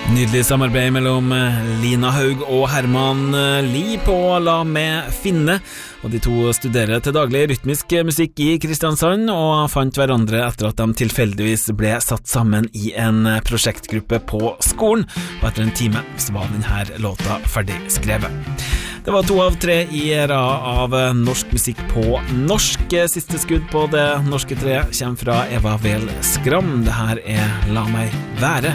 Nydelig samarbeid mellom Lina Haug og Herman Li på La meg finne, og de to studerer til daglig rytmisk musikk i Kristiansand og fant hverandre etter at de tilfeldigvis ble satt sammen i en prosjektgruppe på skolen, og etter en time så var denne låta ferdig skrevet. Det var 2 av 3 i rad av norsk musikk på norsk. Siste skudd på det norske treet kommer fra Eva Vel Skram. Det her er La meg være.